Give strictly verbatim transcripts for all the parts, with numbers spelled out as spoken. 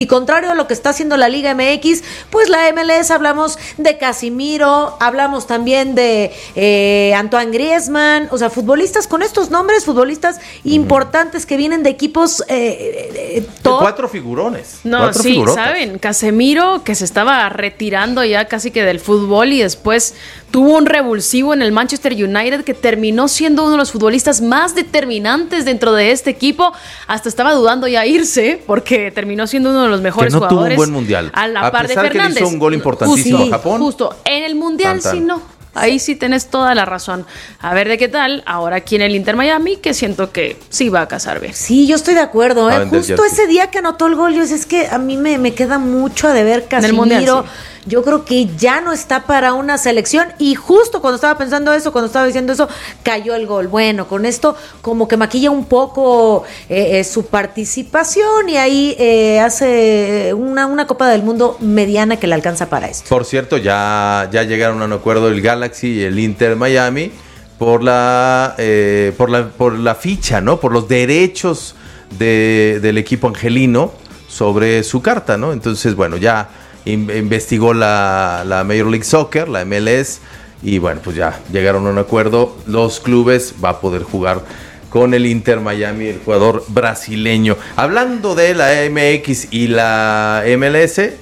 Y contrario a lo que está haciendo la Liga M X, pues la M L S hablamos de Casimiro, hablamos también de eh, Antoine Griezmann, o sea, futbolistas con estos nombres, futbolistas uh-huh. importantes que vienen de equipos eh, eh, top. Cuatro figurones. No, cuatro sí, figurotas. ¿saben? Casemiro, que se estaba retirando ya casi que del fútbol y después tuvo un revulsivo en el Manchester United que terminó siendo uno de los futbolistas más determinantes dentro de este equipo. Hasta estaba dudando ya irse porque terminó siendo uno de los mejores que no jugadores. Tuvo un buen mundial. A la a par de pesar Fernández. Que le hizo un gol importantísimo justo, a Japón. Justo. En el mundial tan, tan. sí no. Ahí sí tenés toda la razón. A ver de qué tal. Ahora aquí en el Inter Miami, que siento que sí va a casar bien. Sí, yo estoy de acuerdo. ¿eh? Justo jersey. ese día que anotó el gol, yo es que a mí me, me queda mucho a deber Casimiro. Mundial, sí. Yo creo que ya no está para una selección y justo cuando estaba pensando eso, cuando estaba diciendo eso, cayó el gol. Bueno, con esto como que maquilla un poco eh, eh, su participación y ahí eh, hace una, una Copa del Mundo mediana que le alcanza para esto. Por cierto, ya, ya llegaron a un acuerdo el Galaxy y el Inter Miami por la, eh, por la, por la ficha, ¿no? Por los derechos de, del equipo angelino sobre su carta, ¿no? Entonces, bueno, ya investigó la, la Major League Soccer, la M L S, y bueno, pues ya llegaron a un acuerdo. Los clubes va a poder jugar con el Inter Miami, el jugador brasileño. Hablando de la M X y la M L S,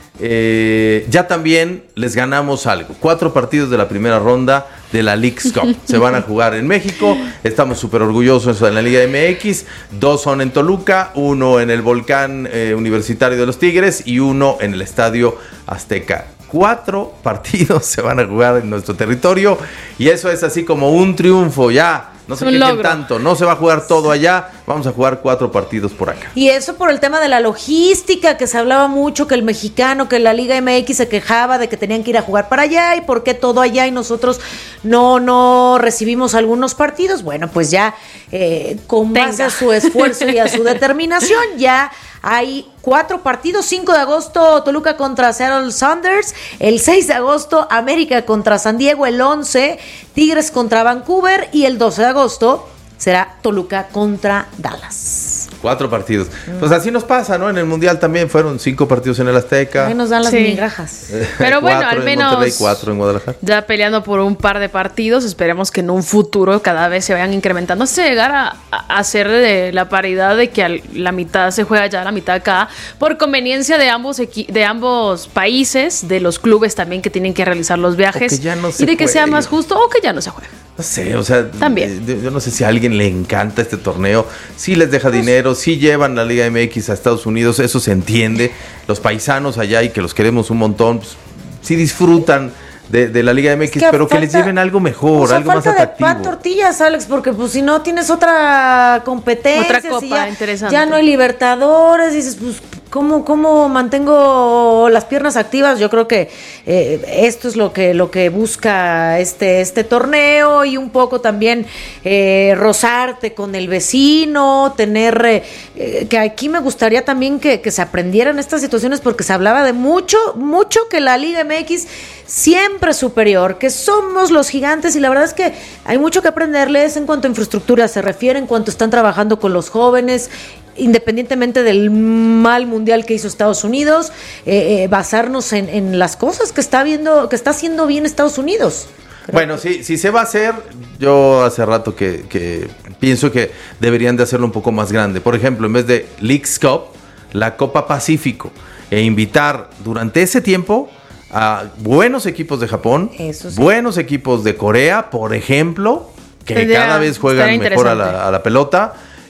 eh, ya también les ganamos algo. Cuatro partidos de la primera ronda de la Leagues Cup se van a jugar en México. Estamos súper orgullosos en la Liga M X. Dos son en Toluca, uno en el Volcán eh, Universitario de los Tigres y uno en el Estadio Azteca. Cuatro partidos se van a jugar en nuestro territorio y eso es así como un triunfo ya. No se quejen tanto, no se va a jugar todo allá, vamos a jugar cuatro partidos por acá. Y eso por el tema de la logística, que se hablaba mucho, que el mexicano, que la Liga M X se quejaba de que tenían que ir a jugar para allá y por qué todo allá y nosotros no, no recibimos algunos partidos. Bueno, pues ya eh, con base a su esfuerzo y a su determinación, ya hay cuatro partidos. Cinco de agosto Toluca contra Seattle Sounders, el seis de agosto América contra San Diego, el once Tigres contra Vancouver y el doce de agosto será Toluca contra Dallas. Cuatro partidos. Pues así nos pasa, ¿no? En el Mundial también fueron cinco partidos en el Azteca. Ahí nos dan las sí. migajas. Pero bueno, al en menos Monterrey, cuatro en Guadalajara. Ya peleando por un par de partidos. Esperemos que en un futuro cada vez se vayan incrementando hasta llegar a, a hacer de la paridad de que a la mitad se juega allá, la mitad acá, por conveniencia de ambos equi- de ambos países, de los clubes también que tienen que realizar los viajes no y de que juegue. sea más justo o que ya no se juegue. No sé, o sea, También. eh, yo no sé si a alguien le encanta este torneo, sí les deja dinero, sí llevan la Liga M X a Estados Unidos, eso se entiende. Los paisanos allá y que los queremos un montón, pues, sí disfrutan de, de la Liga M X, es que pero falta, que les lleven algo mejor, o sea, algo más atractivo. Falta de pan tortillas, Alex, porque pues si no tienes otra competencia, otra copa si ya, interesante. Ya no hay Libertadores, dices, pues ¿Cómo, ¿Cómo mantengo las piernas activas? Yo creo que eh, esto es lo que lo que busca este este torneo y un poco también eh, rozarte con el vecino, tener eh, que aquí me gustaría también que, que se aprendieran estas situaciones porque se hablaba de mucho, mucho que la Liga M X siempre superior, que somos los gigantes y la verdad es que hay mucho que aprenderles en cuanto a infraestructura se refiere, en cuanto están trabajando con los jóvenes, independientemente del mal mundial que hizo Estados Unidos, eh, eh, basarnos en, en las cosas que está viendo, que está haciendo bien Estados Unidos. Creo bueno, que... si, si se va a hacer, yo hace rato que, que pienso que deberían de hacerlo un poco más grande. Por ejemplo, en vez de Leagues Cup, la Copa Pacífico, e invitar durante ese tiempo a buenos equipos de Japón, Eso sí. buenos equipos de Corea, por ejemplo, que Tendría, cada vez juegan mejor a la, a la pelota.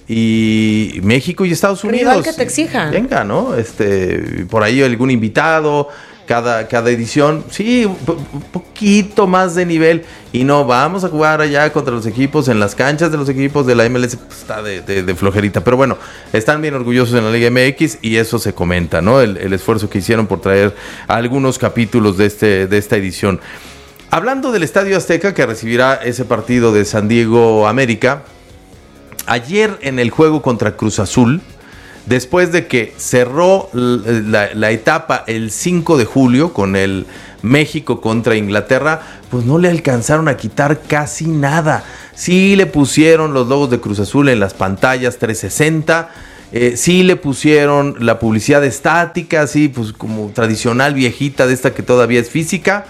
Y México y Estados Unidos. Rival que te exijan. Venga, ¿no? Este, por ahí algún invitado, cada, cada edición, sí, un po- poquito más de nivel. Y no, vamos a jugar allá contra los equipos, en las canchas de los equipos de la M L S, pues, está de, de, de flojerita. Pero bueno, están bien orgullosos en la Liga M X y eso se comenta, ¿no? El, el esfuerzo que hicieron por traer algunos capítulos de, este, de esta edición. Hablando del Estadio Azteca, que recibirá ese partido de San Diego América, ayer en el juego contra Cruz Azul, después de que cerró la, la etapa el cinco de julio con el México contra Inglaterra, pues no le alcanzaron a quitar casi nada. Sí le pusieron los logos de Cruz Azul en las pantallas trescientos sesenta Eh, sí le pusieron la publicidad estática, así pues como tradicional, viejita, de esta que todavía es física.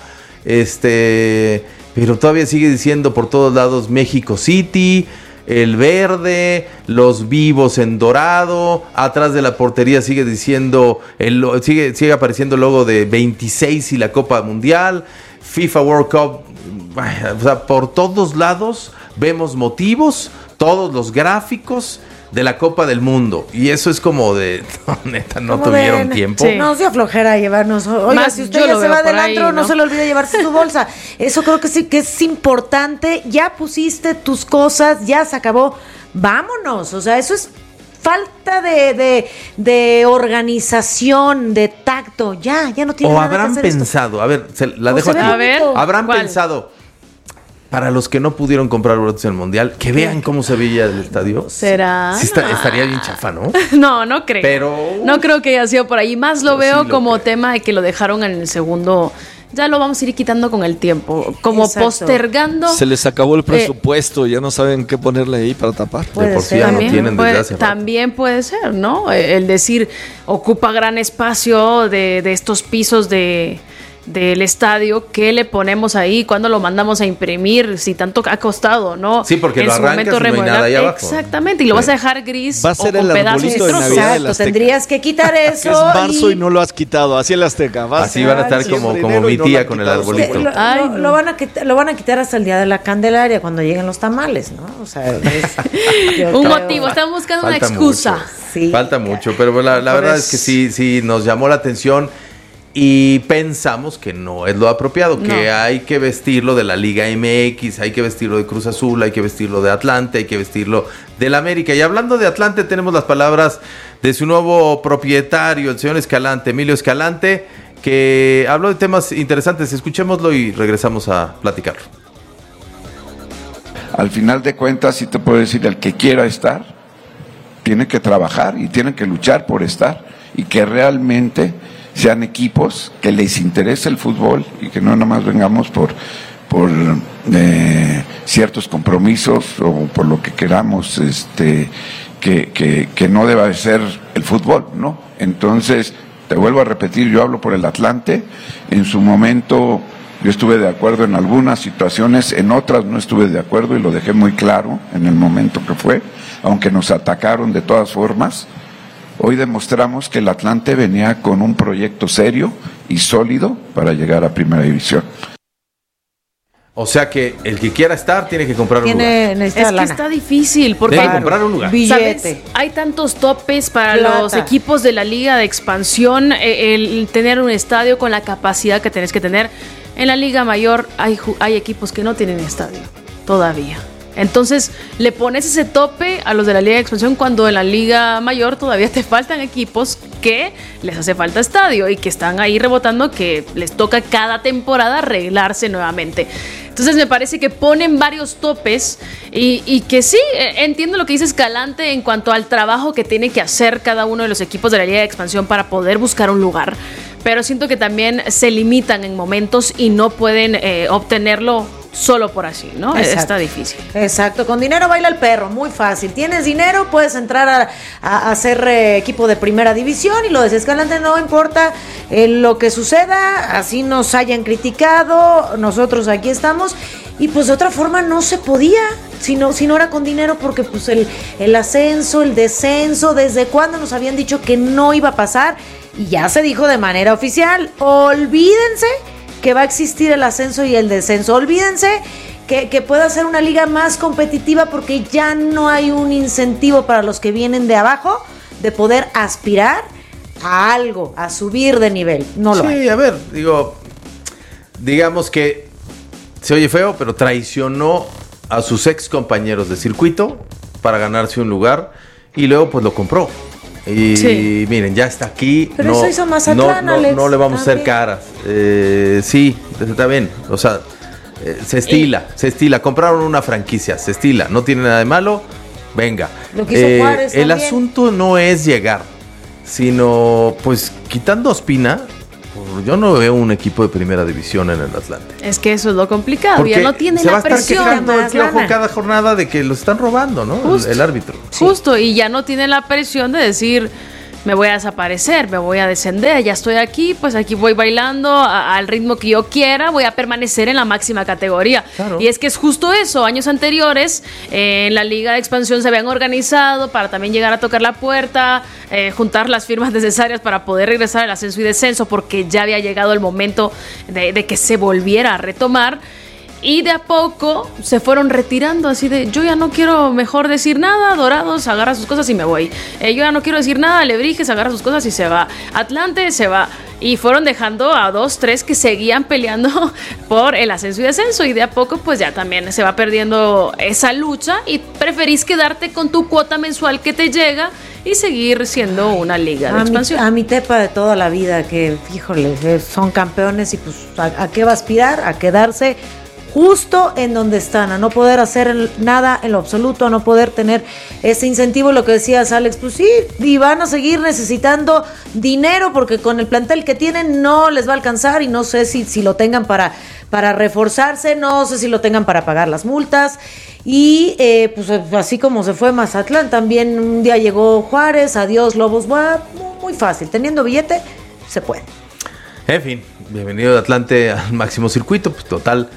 Este, pero todavía sigue diciendo por todos lados México City, el verde, los vivos en dorado. Atrás de la portería sigue diciendo, el, sigue, sigue apareciendo el logo de veintiséis y la Copa Mundial. FIFA World Cup. O sea, por todos lados vemos motivos, todos los gráficos de la Copa del Mundo. Y eso es como de, no, neta, no Como tuvieron de, tiempo. Sí. No, se aflojera llevarnos. Oiga, Más si usted yo ya lo se veo va por del ahí, antro, ¿no? no se le olvide llevarse su bolsa. Eso creo que sí que es importante. Ya pusiste tus cosas, ya se acabó. Vámonos. O sea, eso es falta de, de, de organización, de tacto. Ya, ya no tiene O nada que habrán hacer esto. pensado, a ver, se, la O dejo se ve aquí. A ver, Habrán ¿cuál? pensado, para los que no pudieron comprar boletos en el Mundial, que vean cómo se veía el estadio. ¿Será? Sí está- estaría bien chafa, ¿no? No, no creo. Pero- No creo que haya sido por ahí. Más lo Yo veo sí lo como creo. tema de que lo dejaron en el segundo. Ya lo vamos a ir quitando con el tiempo. Como Exacto. postergando. Se les acabó el Eh, presupuesto, ya no saben qué ponerle ahí para tapar. Puede de por sí ser. ya no También tienen desde puede, hace rato. también puede ser, ¿no? Eh, El decir, ocupa gran espacio de, de estos pisos de del estadio, ¿qué le ponemos ahí? ¿Cuándo lo mandamos a imprimir? Si tanto ha costado, ¿no? Sí, porque En lo su arrancas momento y no hay remodelar. nada ahí abajo. Exactamente, y lo Sí. vas a dejar gris Va a ser o con el pedazos arbolito de trozados. Navidad del Exacto, Azteca. tendrías que quitar Que eso. es marzo y no lo has quitado, así el Azteca. Va a Así ser van a estar como, diciembre, como enero mi y no lo tía han con el quitado. arbolito. Lo, Ay, lo- no. lo van a quitar, lo van a quitar hasta el día de la Candelaria cuando lleguen los tamales, ¿no? O sea, es- yo Un creo- motivo, están buscando una Falta excusa. mucho. Sí. Falta mucho, pero la, la Por verdad eso. es que sí, sí nos llamó la atención y pensamos que no es lo apropiado, que No. hay que vestirlo de la Liga M X, hay que vestirlo de Cruz Azul, hay que vestirlo de Atlante, hay que vestirlo del América. Y hablando de Atlante, tenemos las palabras de su nuevo propietario, el señor Escalante, Emilio Escalante, que habló de temas interesantes. Escuchémoslo y regresamos a platicarlo. Al final de cuentas, sí te puedo decir, el que quiera estar, tiene que trabajar y tiene que luchar por estar y que realmente sean equipos que les interese el fútbol y que no nada más vengamos por, por eh, ciertos compromisos o por lo que queramos, este, que, que, que no deba de ser el fútbol, ¿no? Entonces, te vuelvo a repetir, yo hablo por el Atlante, en su momento yo estuve de acuerdo en algunas situaciones, en otras no estuve de acuerdo y lo dejé muy claro en el momento que fue, aunque nos atacaron de todas formas. Hoy demostramos que el Atlante venía con un proyecto serio y sólido para llegar a Primera División. O sea que el que quiera estar tiene que comprar un lugar. Tiene, necesita Es que lana. está difícil porque Debe comprar un lugar. Billete. ¿sabes? Hay tantos topes para Plata. los equipos de la liga de expansión, eh, el tener un estadio con la capacidad que tenés que tener. En la liga mayor hay, ju- hay equipos que no tienen estadio todavía. Entonces le pones ese tope a los de la liga de expansión cuando en la liga mayor todavía te faltan equipos que les hace falta estadio y que están ahí rebotando, que les toca cada temporada arreglarse nuevamente. Entonces me parece que ponen varios topes y, y que sí, eh, entiendo lo que dice Escalante en cuanto al trabajo que tiene que hacer cada uno de los equipos de la liga de expansión para poder buscar un lugar, pero siento que también se limitan en momentos y no pueden eh, obtenerlo solo por así, ¿no? Exacto. Está difícil. Exacto, con dinero baila el perro, muy fácil. Tienes dinero, puedes entrar a, a, a ser eh, equipo de primera división y lo de Escalante no importa eh, lo que suceda, así nos hayan criticado, nosotros aquí estamos. Y pues de otra forma no se podía, si no, si no era con dinero, porque pues el, el ascenso, el descenso, desde cuándo nos habían dicho que no iba a pasar y ya se dijo de manera oficial, olvídense que va a existir el ascenso y el descenso. Olvídense que, que pueda ser una liga más competitiva porque ya no hay un incentivo para los que vienen de abajo de poder aspirar a algo, a subir de nivel. No lo Sí, hay. a ver, digo, digamos que se oye feo, pero traicionó a sus ex compañeros de circuito para ganarse un lugar y luego pues lo compró. Y Sí. miren, ya está aquí. Pero no, eso hizo Mazatlán, no, no, Alex, no le vamos a hacer también. caras. Eh, sí, está bien. O sea, eh, se estila, se estila. Compraron una franquicia, se estila. No tiene nada de malo. Venga. Lo que hizo Juárez el también. asunto no es llegar, sino pues quitando a Ospina, yo no veo un equipo de primera división en el Atlante. Es que eso es lo complicado, Porque ya no tiene se la va a estar presión. quejando el más Piojo lana. cada jornada de que lo están robando, ¿no? Justo. El, el árbitro. Justo, y ya no tiene la presión de decir, me voy a desaparecer, me voy a descender, ya estoy aquí, pues aquí voy bailando a- al ritmo que yo quiera, voy a permanecer en la máxima categoría. Claro. Y es que es justo eso, años anteriores eh, en la Liga de Expansión se habían organizado para también llegar a tocar la puerta, eh, juntar las firmas necesarias para poder regresar al ascenso y descenso, porque ya había llegado el momento de, de que se volviera a retomar. Y de a poco se fueron retirando, así de, yo ya no quiero mejor decir nada, Dorados agarra sus cosas y me voy. Eh, yo ya no quiero decir nada, Alebrijes agarra sus cosas y se va. Atlante se va. Y fueron dejando a dos, tres que seguían peleando por el ascenso y descenso. Y de a poco pues ya también se va perdiendo esa lucha y preferís quedarte con tu cuota mensual que te llega y seguir siendo una liga de A mi, expansión. a mi Tepa de toda la vida, que, híjole, eh, son campeones y pues, ¿a, a qué va a aspirar? A quedarse justo en donde están, a no poder hacer el- nada en lo absoluto, a no poder tener ese incentivo, lo que decías, Alex, pues sí, y van a seguir necesitando dinero porque con el plantel que tienen no les va a alcanzar y no sé si, si lo tengan para, para reforzarse, no sé si lo tengan para pagar las multas. Y eh, pues así como se fue Mazatlán, también un día llegó Juárez, adiós Lobos, bueno, muy fácil, teniendo billete se puede. En fin, bienvenido de Atlante al máximo circuito, pues total,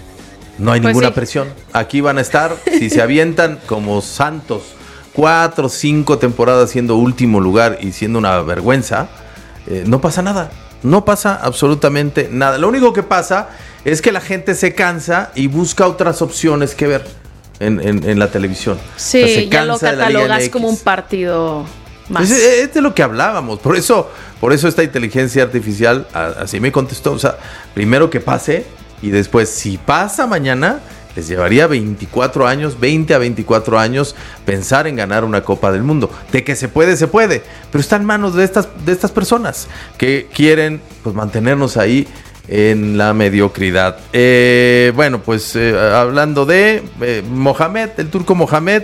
no hay Pues ninguna sí. presión. Aquí van a estar, si se avientan como Santos, cuatro, cinco temporadas siendo último lugar y siendo una vergüenza, eh, no pasa nada, no pasa absolutamente nada. Lo único que pasa es que la gente se cansa y busca otras opciones que ver en, en- en la televisión. Sí, O sea, se ya lo cansa de la Liga catalogas M X. como un partido más. Es, es de lo que hablábamos, por eso, por eso esta inteligencia artificial a- así me contestó, o sea, primero que pase y después si pasa mañana, les llevaría veinticuatro años, veinte a veinticuatro años pensar en ganar una Copa del Mundo. De que se puede, se puede, pero está en manos de estas, de estas personas que quieren pues mantenernos ahí en la mediocridad. Eh, bueno, pues eh, hablando de eh, Mohamed, el turco Mohamed,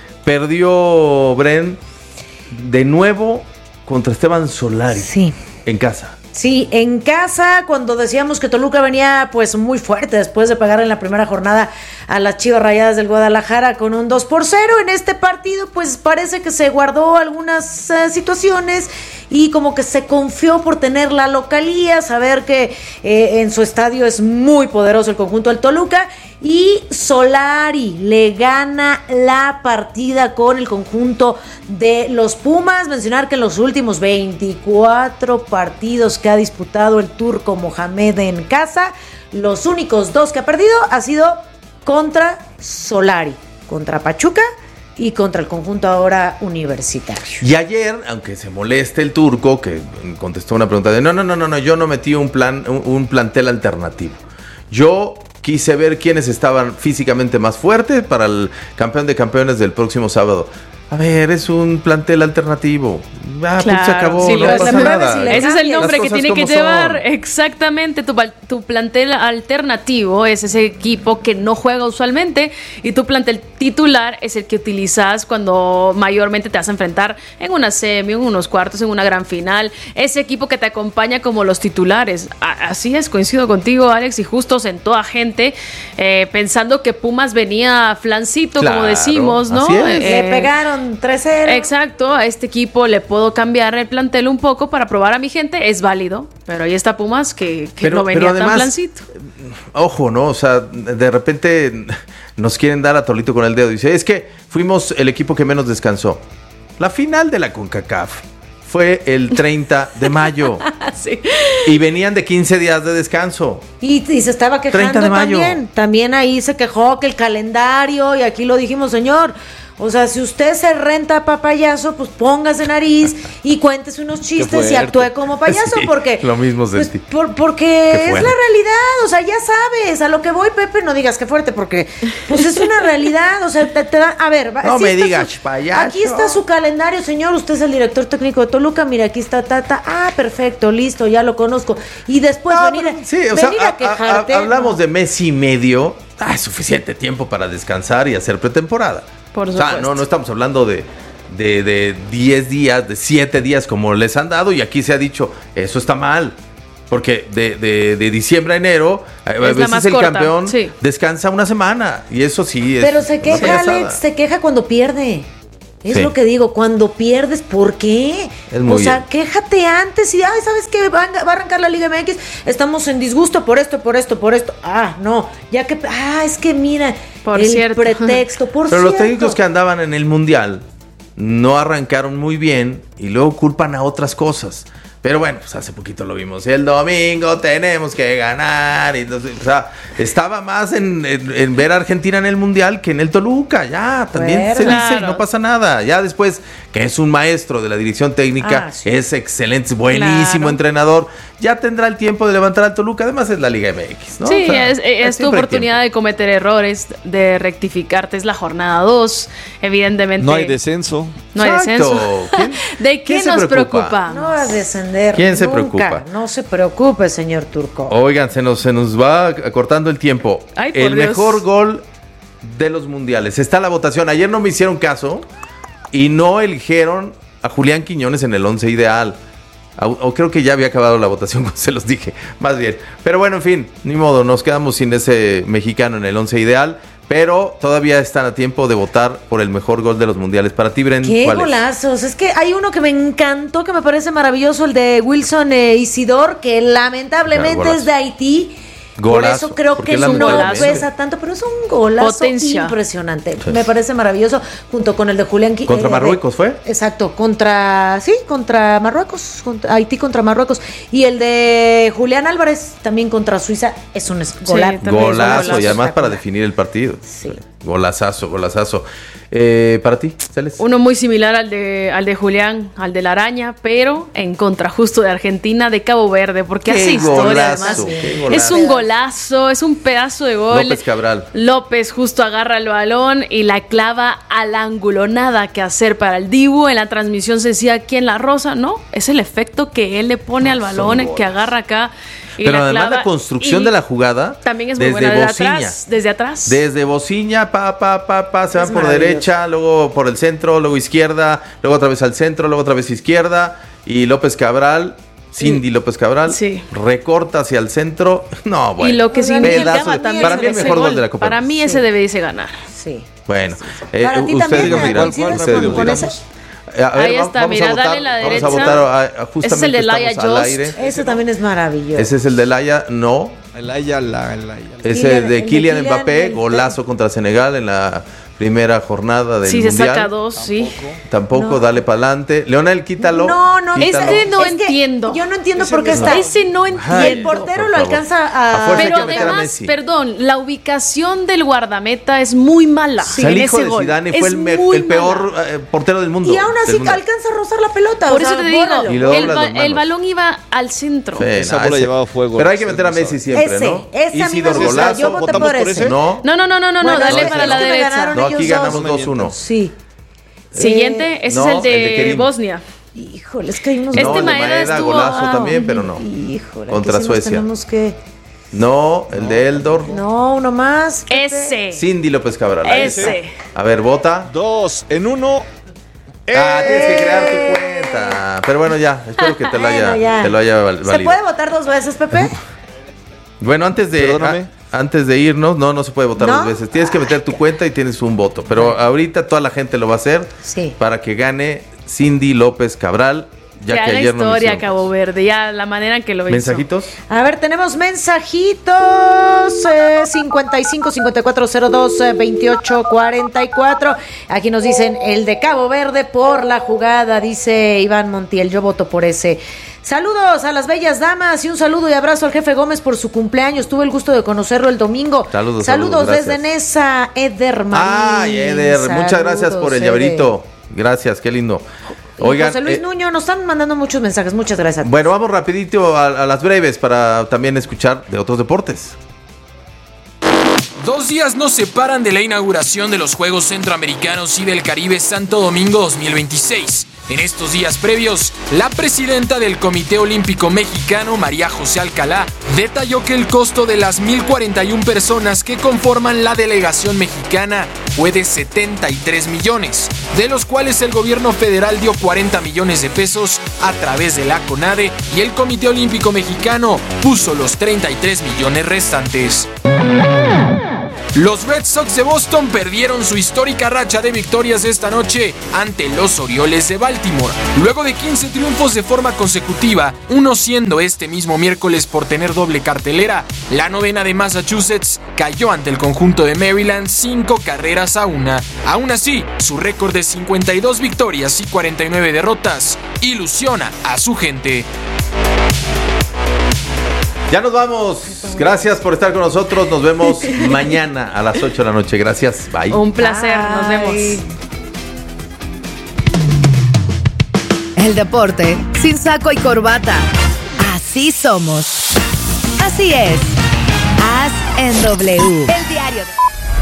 perdió Bren de nuevo contra Esteban Solari Sí. en casa. Sí, en casa, cuando decíamos que Toluca venía pues muy fuerte después de pagar en la primera jornada a las Chivas Rayadas del Guadalajara con un dos por cero, en este partido pues parece que se guardó algunas eh, situaciones y como que se confió por tener la localía, saber que eh, en su estadio es muy poderoso el conjunto del Toluca. Y Solari le gana la partida con el conjunto de los Pumas. Mencionar que en los últimos veinticuatro partidos que ha disputado el turco Mohamed en casa, los únicos dos que ha perdido ha sido contra Solari, contra Pachuca y contra el conjunto ahora universitario. Y ayer, aunque se moleste el turco, que contestó una pregunta de no, no, no, no, no, yo no metí un plan, un, un plantel alternativo. Yo quise ver quiénes estaban físicamente más fuertes para el campeón de campeones del próximo sábado. A ver, es un plantel alternativo. Ah, pues se acabó, sí, no lo- pasa la prueba nada. es ilegal. Ese es el Las nombre que cosas tiene que como llevar. son. Exactamente, tu, pal- tu plantel alternativo es ese equipo que no juega usualmente y tu plantel titular es el que utilizas cuando mayormente te vas a enfrentar en una semi, en unos cuartos, en una gran final. Ese equipo que te acompaña como los titulares. A- así es, coincido contigo, Alex, y justo sentó a gente eh, pensando que Pumas venía flancito, como Claro, decimos, ¿no? así es. Le Eh, pegaron tres cero. Exacto, a este equipo le puedo cambiar el plantel un poco para probar a mi gente, es válido, pero ahí está Pumas que, que no venía tan plancito. Ojo, ¿no? O sea, de repente nos quieren dar a Tolito con el dedo. Dice, es que fuimos el equipo que menos descansó. La final de la CONCACAF fue el treinta de mayo Sí. y venían de quince días de descanso. Y, y se estaba quejando treinta de mayo. también. También ahí se quejó que el calendario, y aquí lo dijimos, señor. O sea, si usted se renta pa' payaso, pues póngase nariz y cuéntese unos chistes y fuerte. actúe como payaso, Sí, porque lo mismo pues, sentí. por- Qué porque es fuerte. la realidad, o sea, ya sabes, a lo que voy, Pepe, no digas que fuerte, porque pues es una realidad, o sea, te, te da, a ver, va- No así me está digas, su- payaso. Aquí está su calendario, señor, usted es el director técnico de Toluca, mira, aquí está Tata, ah, perfecto, listo, ya lo conozco, y después No, venir, a- sí, o sea, venir a- a a- quejarte. a- hablamos no. de mes y medio. Ah, es suficiente tiempo para descansar y hacer pretemporada. Por O sea, supuesto. no, no estamos hablando de de de diez días, de siete días como les han dado y aquí se ha dicho, eso está mal. Porque de, de, de diciembre a enero, a Es la veces más el corta, campeón sí. descansa una semana. Y eso sí es. Pero se una queja, payasada. Alex, se queja cuando pierde. Es Sí. lo que digo, cuando pierdes, ¿por qué? Es muy o sea, bien. quéjate antes y, ay, ¿sabes qué? Va, a- va a arrancar la Liga M X, estamos en disgusto por esto, por esto, por esto. Ah, no, ya que, ah, es que mira, Por el cierto. pretexto, por Pero cierto. los técnicos que andaban en el Mundial no arrancaron muy bien y luego culpan a otras cosas. Pero bueno, pues hace poquito lo vimos. El domingo tenemos que ganar. Y entonces, o sea, estaba más en, en- en ver a Argentina en el Mundial que en el Toluca. Ya, también Bueno. se dice, Claro. no pasa nada. Ya después, que es un maestro de la dirección técnica, Ah, sí. es excelente, es buenísimo Claro. entrenador. Ya tendrá el tiempo de levantar al Toluca. Además es la Liga M X, ¿no? Sí, O sea, es, es tu siempre hay oportunidad de cometer errores, de rectificarte. Es la jornada dos, evidentemente. No hay descenso. No hay Exacto. descenso. ¿Quién- ¿De qué quién se nos preocupa? preocupa? No va a descender. ¿Quién se nunca. preocupa? No se preocupe, señor Turco. Oigan, se nos, se nos va acortando el tiempo. Ay, por el Dios. mejor gol de los mundiales. Está la votación. Ayer no me hicieron caso y no eligieron a Julián Quiñones en el once ideal. O, o creo que ya había acabado la votación, como se los dije. Más bien. Pero bueno, en fin, ni modo. Nos quedamos sin ese mexicano en el once ideal. Pero todavía están a tiempo de votar por el mejor gol de los mundiales. Para ti, Bren, ¡Qué ¿cuál es? golazos! Es que hay uno que me encantó, que me parece maravilloso, el de Wilson eh, Isidor, que lamentablemente Claro, golazo. es de Haití. Golazo, Por eso creo porque que es no lamentablemente. pesa tanto, pero es un golazo Potencia. impresionante. Me parece maravilloso, junto con el de Julián Qui- ¿Contra eh, Marruecos de- fue? Exacto, contra, sí, contra Marruecos, contra- Haití contra Marruecos. Y el de Julián Álvarez, también contra Suiza, es un es- gola- también es un Golazo, golazo y además para espectacular. definir el partido. Sí. Golazazo, golazazo. Eh, para ti, Celes. Uno muy similar al de, al de Julián, al de la araña, pero en contra justo de Argentina, de Cabo Verde, porque Qué hace historia golazo, además. qué Es golazo. un golazo, es un pedazo de gol. López Cabral. López justo agarra el balón y la clava al ángulo. Nada que hacer para el Dibu. En la transmisión se decía quién la rosa, ¿no? Es el efecto que él le pone al Son balón, goles. que agarra acá. Y Pero la además clava, la construcción y de la jugada. también es muy desde buena desde Bociña. atrás. Desde atrás. Desde Bociña, pa, pa, pa, pa, se Es van por maravilloso. derecha, luego por el centro, luego izquierda, luego otra vez al centro, luego otra vez izquierda. Y López Cabral, Cindy López Cabral, Sí. recorta hacia el centro. No, bueno. y lo que Pedazo significaba de- también para mí el ese mejor gol de la Copa Para del mí Mundo. ese debiese ganar. Sí. Bueno, eh, Para ti ustedes también, nos dirán. ¿coincides ustedes con- nos con dirán. ese? Eh, a ver, Ahí va- está, vamos mira, a votar, dale la vamos a derecha. votar a- a- Ese es el justamente de Laia estamos al Jost. aire. Ese también es maravilloso. Ese es el de Laia, no. El Aya, la, el Aya. Ese Kylian- el de de Kylian Kylian, Mbappé, el- golazo contra Senegal en la primera jornada del Sí, se Mundial. saca dos, sí. Tampoco, No. dale para adelante. Leonel, quítalo. No, no, quítalo. Este no Es que entiendo. Yo no entiendo Ese por qué no. está. Ese no Ay, entiendo. el portero por lo favor. alcanza A a. fuerza hay Pero que meter a además, Messi. perdón, la ubicación del guardameta es muy mala. O sea, el en hijo ese de gol. Zidane Es fue el, me- muy el peor mala. eh, portero del mundo. Y aún del así Mundial. alcanza a rozar la pelota. Por o eso sea, te digo, bórralo. Y le el, doblas ba- las manos. el balón iba al centro. Sí, Esa no, bola ese- llevaba fuego. Pero hay que Ese meter a no sabe. Messi siempre, Ese, ¿no? ese a mí me Isidor gusta. Golazo. Yo voté ¿Votamos por por ese. ese? No. No, no, no, no, no, Bueno, no, dale ese para es la que me derecha. ganaron No, aquí ellos ganamos dos. dos uno. Sí. Siguiente, ese no, es el de, el de Kerim. Bosnia. Híjole, es que hay unos. Este No, el de Maeda Maeda, estuvo- golazo ah, también, pero no. Híjole, Contra aquí sí nos Suecia. tenemos que. No, el de Eldor. No, uno más. Pepe. Ese. Cindy López Cabral. ahí Ese. está. A ver, vota. Dos en uno. Ah, tienes que crear tu cuenta. Pero bueno, ya. Espero que te lo haya, Bueno, ya. te lo haya val- ¿Se valido. puede votar dos veces, Pepe? Bueno, antes de Perdóname. a- antes de irnos, no, no se puede votar ¿No? dos veces. Tienes que meter tu cuenta y tienes un voto. Pero ahorita toda la gente lo va a hacer Sí. para que gane Cindy López Cabral, ya Ya que la ayer no me historia hicieron Cabo caso. Verde, ya la manera en que lo hizo. ¿Mensajitos? A ver, tenemos mensajitos. Eh, cincuenta y cinco, cincuenta y cuatro, cero dos, eh, veintiocho, cuarenta y cuatro. Aquí nos dicen el de Cabo Verde por la jugada, dice Iván Montiel. Yo voto por ese. Saludos a las bellas damas y un saludo y abrazo al jefe Gómez por su cumpleaños. Tuve el gusto de conocerlo el domingo. Saludos, Saludos saludos, desde gracias. Nesa, Eder Marín. Ay, Eder, muchas gracias por el Saludos, llaverito. Gracias, qué lindo. Y Oigan, José Luis eh, Nuño, nos están mandando muchos mensajes. Muchas gracias. bueno, vamos rapidito a, a las breves para también escuchar de otros deportes. Dos días nos separan de la inauguración de los Juegos Centroamericanos y del Caribe Santo Domingo dos mil veintiséis. En estos días previos, la presidenta del Comité Olímpico Mexicano, María José Alcalá, detalló que el costo de las mil cuarenta y una personas que conforman la delegación mexicana fue de setenta y tres millones, de los cuales el gobierno federal dio cuarenta millones de pesos a través de la CONADE y el Comité Olímpico Mexicano puso los treinta y tres millones restantes. Los Red Sox de Boston perdieron su histórica racha de victorias esta noche ante los Orioles de Baltimore. Luego de quince triunfos de forma consecutiva, uno siendo este mismo miércoles por tener doble cartelera, la novena de Massachusetts cayó ante el conjunto de Maryland cinco carreras a una. Aún así, su récord de cincuenta y dos victorias y cuarenta y nueve derrotas ilusiona a su gente. Ya nos vamos. Gracias por estar con nosotros. Nos vemos mañana a las ocho de la noche. Gracias. Bye. Un placer. Bye. Nos vemos. El deporte sin saco y corbata. Así somos. Así es. Haz en W. El diario de...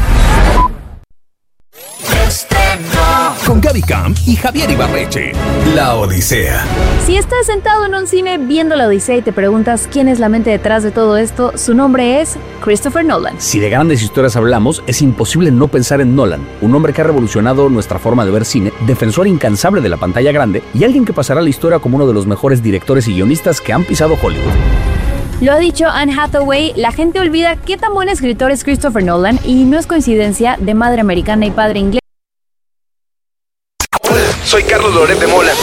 Con Gaby Camp y Javier Ibarreche. La Odisea. Si estás sentado en un cine viendo La Odisea y te preguntas quién es la mente detrás de todo esto, su nombre es Christopher Nolan. Si de grandes historias hablamos, es imposible no pensar en Nolan, un hombre que ha revolucionado nuestra forma de ver cine, defensor incansable de la pantalla grande y alguien que pasará a la historia como uno de los mejores directores y guionistas que han pisado Hollywood. Lo ha dicho Anne Hathaway, la gente olvida qué tan buen escritor es Christopher Nolan y no es coincidencia, de madre americana y padre inglés. Soy Carlos Loret de Mola.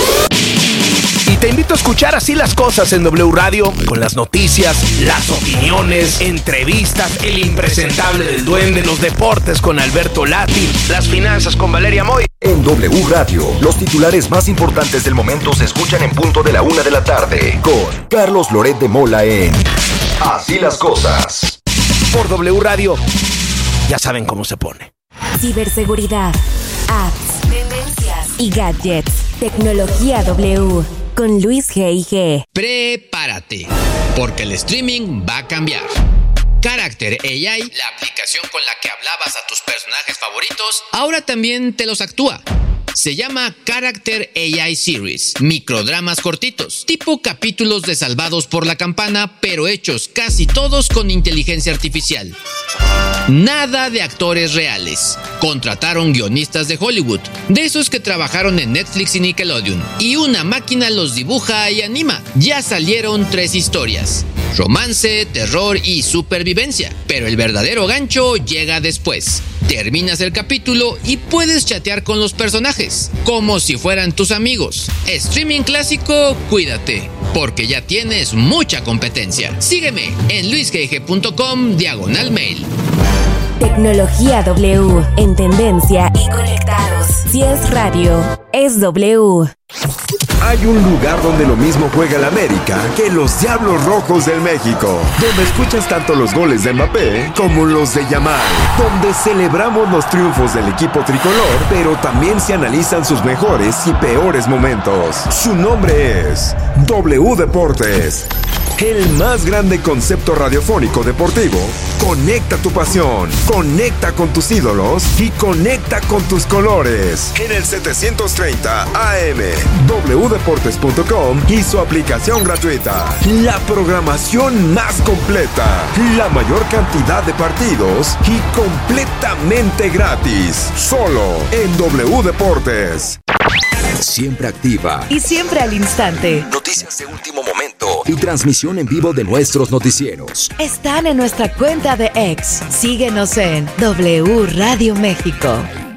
Y te invito a escuchar Así las Cosas en W Radio, con las noticias, las opiniones, entrevistas, el impresentable del Duende, los deportes con Alberto Lati, las finanzas con Valeria Moy. En W Radio, los titulares más importantes del momento se escuchan en punto de la una de la tarde, con Carlos Loret de Mola en Así las Cosas. Por W Radio, ya saben cómo se pone. Ciberseguridad, apps, tendencias y gadgets. Tecnología W con Luis G I G. Prepárate, porque el streaming va a cambiar. Character A I, la aplicación con la que hablabas a tus personajes favoritos, ahora también te los actúa. Se llama Character A I Series, microdramas cortitos, tipo capítulos de Salvados por la Campana, pero hechos casi todos con inteligencia artificial. Nada de actores reales. Contrataron guionistas de Hollywood, de esos que trabajaron en Netflix y Nickelodeon, y una máquina los dibuja y anima. Ya salieron tres historias: romance, terror y supervivencia. Pero el verdadero gancho llega después. Terminas el capítulo y puedes chatear con los personajes, como si fueran tus amigos. Streaming clásico, cuídate, porque ya tienes mucha competencia. Sígueme en luisgg.com diagonal mail. Tecnología W, en tendencia y conectados. Si es radio, es W. Hay un lugar donde lo mismo juega el América que los Diablos Rojos del México, donde escuchas tanto los goles de Mbappé como los de Yamal, donde celebramos los triunfos del equipo tricolor, pero también se analizan sus mejores y peores momentos. Su nombre es W Deportes. El más grande concepto radiofónico deportivo. Conecta tu pasión, conecta con tus ídolos y conecta con tus colores. En el setecientos treinta A M, w deportes punto com y su aplicación gratuita. La programación más completa, la mayor cantidad de partidos y completamente gratis. Solo en W Deportes. Siempre activa y siempre al instante. Noticias de último momento y transmisión en vivo de nuestros noticieros. Están en nuestra cuenta de X. Síguenos en W Radio México.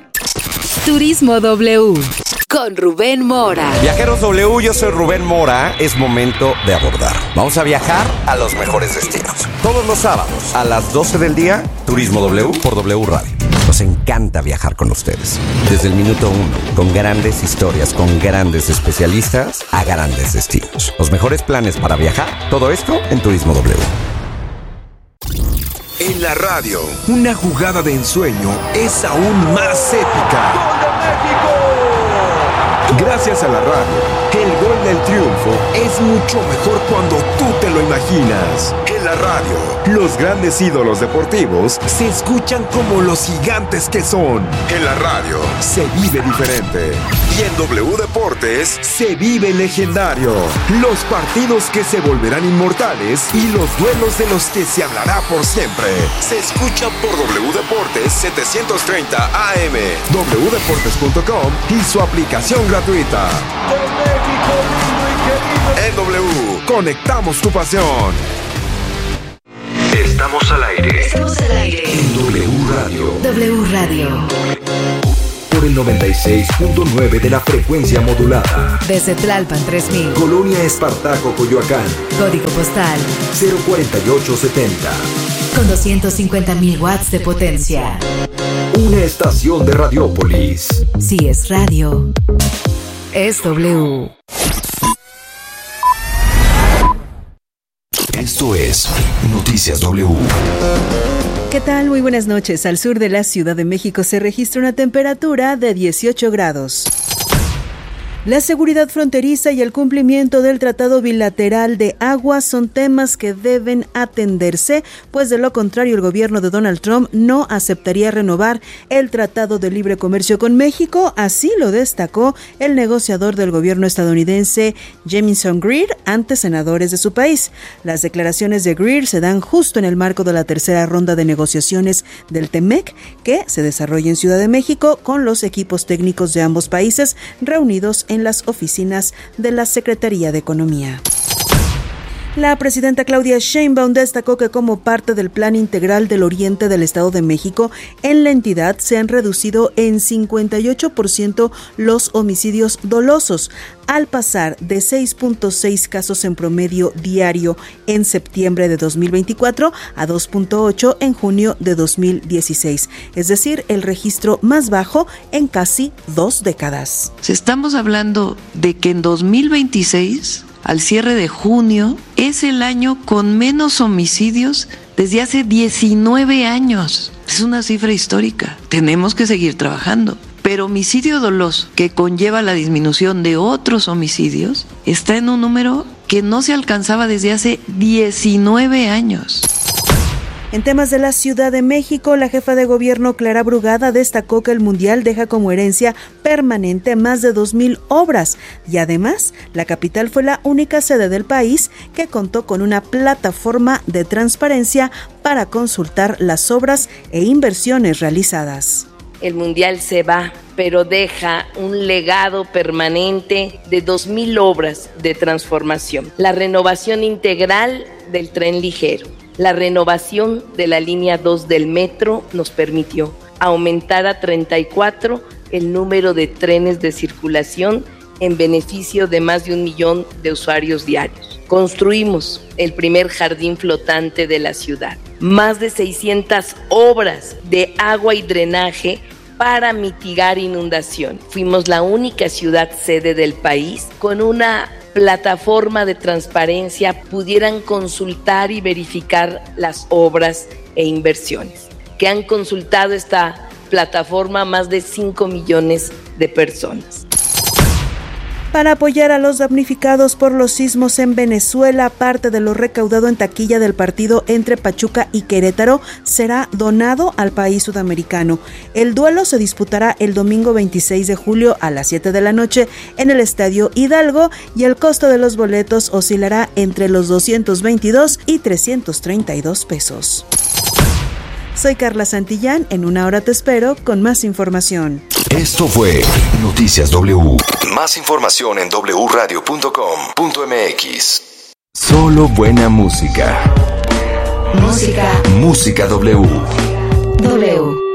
Turismo W con Rubén Mora. Viajeros W, yo soy Rubén Mora. Es momento de abordar. Vamos a viajar a los mejores destinos. Todos los sábados a las doce del día, Turismo W por W Radio. Nos encanta viajar con ustedes. Desde el minuto uno, con grandes historias, con grandes especialistas, a grandes destinos. Los mejores planes para viajar, todo esto en Turismo W. En la radio, una jugada de ensueño es aún más épica. ¡Gol de México! Gracias a la radio, el gol del triunfo es mucho mejor cuando tú te lo imaginas. El la radio, los grandes ídolos deportivos se escuchan como los gigantes que son. En la radio se vive diferente. Y en W Deportes se vive legendario. Los partidos que se volverán inmortales y los duelos de los que se hablará por siempre. Se escucha por W Deportes setecientos treinta A M, doble u deportes punto com y su aplicación gratuita. En W, conectamos tu pasión. Estamos al aire. Estamos al aire. En W Radio. W Radio. Por el noventa y seis punto nueve de la frecuencia modulada. Desde Tlalpan tres mil. Colonia Espartaco, Coyoacán. Código postal cero cuarenta y ocho setenta. Con doscientos cincuenta mil watts de potencia. Una estación de Radiópolis. Si es radio, es W. Esto es Noticias W. ¿Qué tal? Muy buenas noches. Al sur de la Ciudad de México se registra una temperatura de dieciocho grados. La seguridad fronteriza y el cumplimiento del Tratado Bilateral de Agua son temas que deben atenderse, pues de lo contrario el gobierno de Donald Trump no aceptaría renovar el Tratado de Libre Comercio con México, así lo destacó el negociador del gobierno estadounidense Jamieson Greer ante senadores de su país. Las declaraciones de Greer se dan justo en el marco de la tercera ronda de negociaciones del TEMEC, que se desarrolla en Ciudad de México con los equipos técnicos de ambos países reunidos en en las oficinas de la Secretaría de Economía. La presidenta Claudia Sheinbaum destacó que como parte del Plan Integral del Oriente del Estado de México, en la entidad se han reducido en cincuenta y ocho por ciento los homicidios dolosos, al pasar de seis punto seis casos en promedio diario en septiembre de dos mil veinticuatro a dos punto ocho en junio de dos mil dieciséis, es decir, el registro más bajo en casi dos décadas. Estamos hablando de que en dos mil veintiséis, al cierre de junio, es el año con menos homicidios desde hace diecinueve años. Es una cifra histórica. Tenemos que seguir trabajando. Pero homicidio doloso, que conlleva la disminución de otros homicidios, está en un número que no se alcanzaba desde hace diecinueve años. En temas de la Ciudad de México, la jefa de gobierno Clara Brugada destacó que el Mundial deja como herencia permanente más de dos mil obras y además la capital fue la única sede del país que contó con una plataforma de transparencia para consultar las obras e inversiones realizadas. El Mundial se va, pero deja un legado permanente de dos mil obras de transformación. La renovación integral del tren ligero. La renovación de la línea dos del metro nos permitió aumentar a treinta y cuatro el número de trenes de circulación en beneficio de más de un millón de usuarios diarios. Construimos el primer jardín flotante de la ciudad. Más de seiscientas obras de agua y drenaje para mitigar inundación. Fuimos la única ciudad sede del país con una plataforma de transparencia, pudieran consultar y verificar las obras e inversiones, que han consultado esta plataforma más de cinco millones de personas. Para apoyar a los damnificados por los sismos en Venezuela, parte de lo recaudado en taquilla del partido entre Pachuca y Querétaro será donado al país sudamericano. El duelo se disputará el domingo veintiséis de julio a las siete de la noche en el Estadio Hidalgo y el costo de los boletos oscilará entre los doscientos veintidós y trescientos treinta y dos pesos. Soy Carla Santillán, en una hora te espero con más información. Esto fue Noticias W. Más información en doble u radio punto com punto m x. Solo buena música. Música. Música W. W.